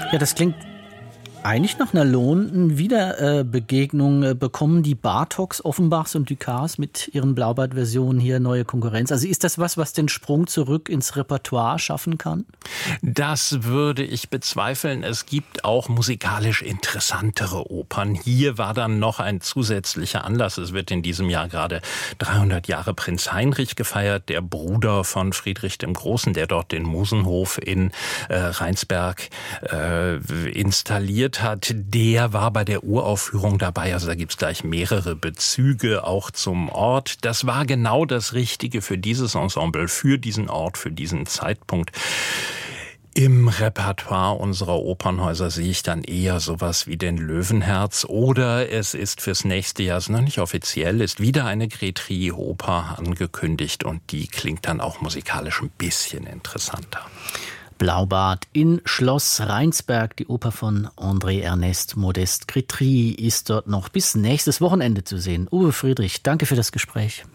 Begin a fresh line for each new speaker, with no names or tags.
Ja, das klingt eigentlich nach einer lohnenden Wiederbegegnung. Bekommen die Bartoks, Offenbachs und Ducats mit ihren Blaubart-Versionen hier neue Konkurrenz? Also ist das was den Sprung zurück ins Repertoire schaffen kann?
Das würde ich bezweifeln. Es gibt auch musikalisch interessantere Opern. Hier war dann noch ein zusätzlicher Anlass. Es wird in diesem Jahr gerade 300 Jahre Prinz Heinrich gefeiert, der Bruder von Friedrich dem Großen, der dort den Musenhof in Rheinsberg installiert hat. Der war bei der Uraufführung dabei. Also da gibt's gleich mehrere Bezüge auch zum Ort. Das war genau das Richtige für dieses Ensemble, für diesen Ort, für diesen Zeitpunkt. Im Repertoire unserer Opernhäuser sehe ich dann eher sowas wie den Löwenherz, oder es ist fürs nächste Jahr, ist noch nicht offiziell, ist wieder eine Grétry-Oper angekündigt und die klingt dann auch musikalisch ein bisschen interessanter.
Blaubart in Schloss Rheinsberg, die Oper von André Ernest Modest Grétry ist dort noch bis nächstes Wochenende zu sehen. Uwe Friedrich, danke für das Gespräch.